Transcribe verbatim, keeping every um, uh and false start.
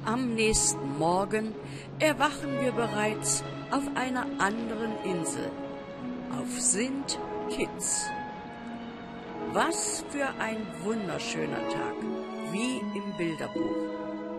Am nächsten Morgen erwachen wir bereits auf einer anderen Insel, auf Sint Kitts. Was für ein wunderschöner Tag, wie im Bilderbuch.